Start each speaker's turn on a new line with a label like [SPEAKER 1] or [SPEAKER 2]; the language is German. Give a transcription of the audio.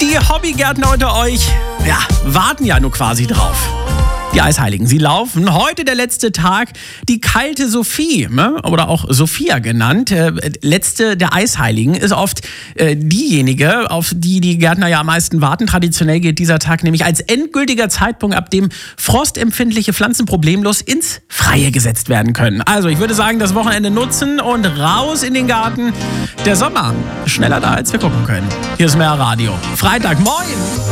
[SPEAKER 1] Die Hobbygärtner unter euch, warten ja nur quasi drauf. Die Eisheiligen, sie laufen. Heute der letzte Tag. Die kalte Sophie, oder auch Sophia genannt, letzte der Eisheiligen, ist oft diejenige, auf die die Gärtner ja am meisten warten. Traditionell gilt dieser Tag nämlich als endgültiger Zeitpunkt, ab dem frostempfindliche Pflanzen problemlos ins Freie gesetzt werden können. Also ich würde sagen, das Wochenende nutzen und raus in den Garten. Der Sommer ist schneller da, als wir gucken können. Hier ist mehr Radio. Freitag, moin!